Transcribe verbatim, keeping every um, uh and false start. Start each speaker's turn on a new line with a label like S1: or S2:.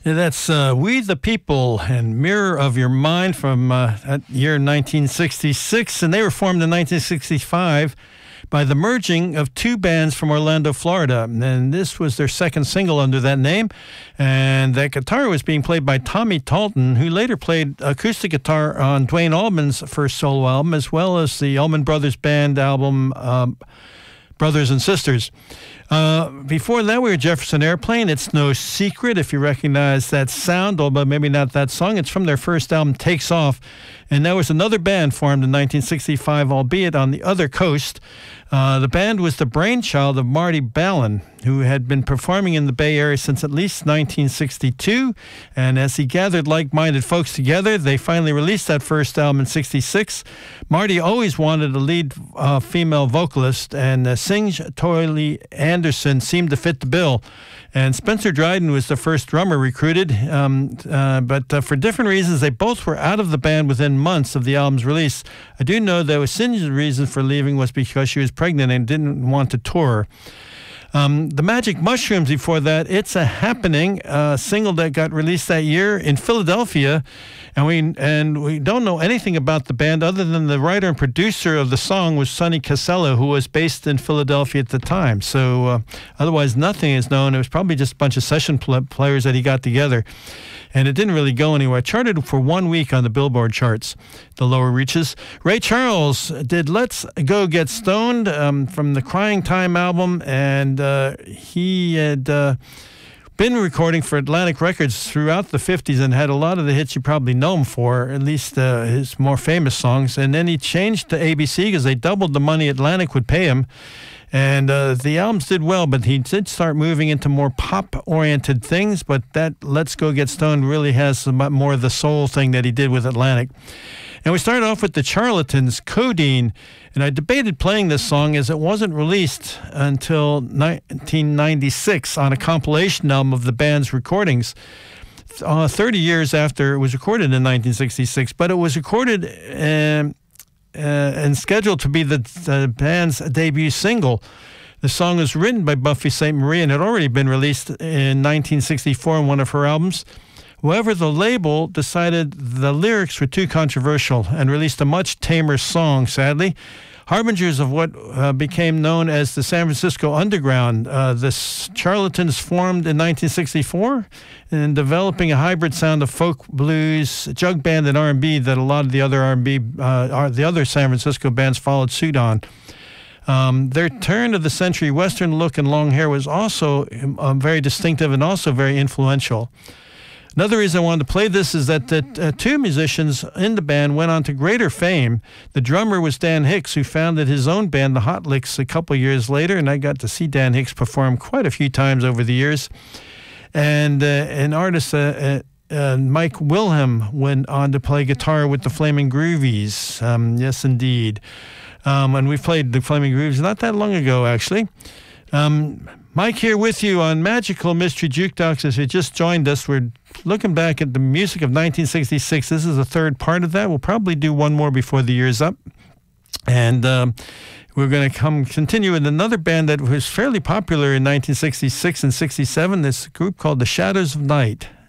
S1: Yeah, that's uh, We the People and Mirror of Your Mind from uh, that year nineteen sixty-six, and they were formed in nineteen sixty-five by the merging of two bands from Orlando, Florida. And this was their second single under that name. And that guitar was being played by Tommy Talton, who later played acoustic guitar on Duane Allman's first solo album, as well as the Allman Brothers Band album, um, Brothers and Sisters. Uh, before that, we were Jefferson Airplane. It's no secret if you recognize that sound, although maybe not that song. It's from their first album, Takes Off. And there was another band formed in nineteen sixty-five, albeit on the other coast. Uh, the band was the brainchild of Marty Balin, who had been performing in the Bay Area since at least nineteen sixty-two. And as he gathered like-minded folks together, they finally released that first album in sixty-six. Marty always wanted a lead uh, female vocalist, and uh, Singe Toyley Anderson seemed to fit the bill. And Spencer Dryden was the first drummer recruited, um, uh, but uh, for different reasons, they both were out of the band within months of the album's release. I do know that Singe's reason for leaving was because she was pregnant and didn't want to tour. Um, the Magic Mushrooms before that, It's a Happening, a single that got released that year in Philadelphia, and we and we don't know anything about the band other than the writer and producer of the song was Sonny Casella, who was based in Philadelphia at the time. So uh, otherwise, nothing is known. It was probably just a bunch of session pl- players that he got together, and it didn't really go anywhere. It charted for one week on the Billboard charts, the lower reaches. Ray Charles did Let's Go Get Stoned um, from the Crying Time album, and uh, he had uh, been recording for Atlantic Records throughout the fifties and had a lot of the hits you probably know him for, at least uh, his more famous songs. And then he changed to A B C because they doubled the money Atlantic would pay him. And uh, the albums did well, but he did start moving into more pop-oriented things, but that Let's Go Get Stoned really has some more of the soul thing that he did with Atlantic. And we started off with the Charlatans, Codeine, and I debated playing this song as it wasn't released until nineteen ninety-six on a compilation album of the band's recordings, uh, thirty years after it was recorded in nineteen sixty-six, but it was recorded um, Uh, and scheduled to be the, the band's debut single. The song was written by Buffy Sainte Marie and had already been released in nineteen sixty-four on one of her albums. However, the label decided the lyrics were too controversial and released a much tamer song, sadly. Harbingers of what uh, became known as the San Francisco Underground, uh, the Charlatans formed in nineteen sixty-four and developing a hybrid sound of folk, blues, jug band, and R and B that a lot of the other R and B, uh, the other San Francisco bands followed suit on. Um, their turn of the century Western look and long hair was also um, very distinctive and also very influential. Another reason I wanted to play this is that the uh, two musicians in the band went on to greater fame. The drummer was Dan Hicks, who founded his own band, the Hot Licks, a couple years later, and I got to see Dan Hicks perform quite a few times over the years. And uh, an artist, uh, uh, uh, Mike Wilhelm, went on to play guitar with the Flaming Groovies. Um, yes, indeed. Um, and we played the Flaming Groovies not that long ago, actually. Um, Mike here with you on Magical Mystery Jukebox. If you just joined us, we're looking back at the music of nineteen sixty-six. This is the third part of that. We'll probably do one more before the year's up. And um, we're going to come continue with another band that was fairly popular in nineteen sixty-six and sixty-seven, this group called The Shadows of Night.